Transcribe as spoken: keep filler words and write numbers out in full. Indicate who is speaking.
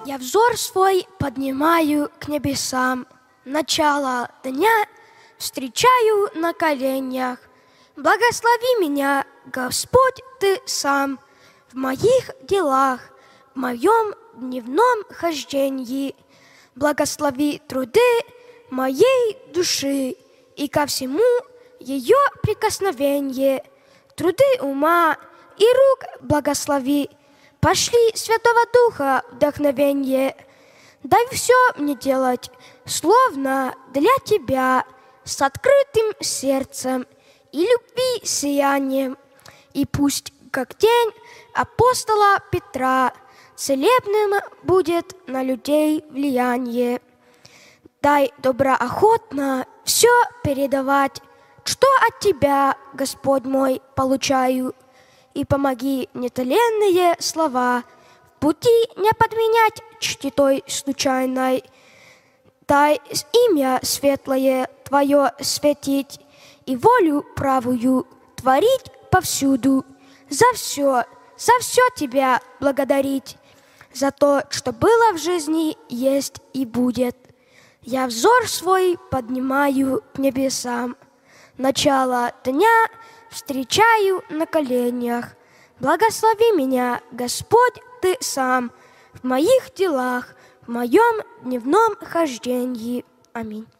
Speaker 1: Я взор свой поднимаю к небесам, начало дня встречаю на коленях. Благослови меня, Господь, Ты сам, в моих делах, в моем дневном хождении. Благослови труды моей души и ко всему ее прикосновение. Труды ума и рук благослови. Пошли Святого Духа вдохновенье. Дай все мне делать, словно для Тебя, с открытым сердцем и любви сиянием. И пусть, как день апостола Петра, целебным будет на людей влияние. Дай доброохотно все передавать, что от Тебя, Господь мой, получаю. И помоги нетленные слова в пути не подменять чтитой случайной. Дай имя светлое Твое светить и волю правую творить повсюду. За все, за все Тебя благодарить, за то, что было в жизни, есть и будет. Я взор свой поднимаю к небесам, начало дня встречаю на коленях. Благослови меня, Господь, Ты сам, в моих делах, в моем дневном хождении. Аминь.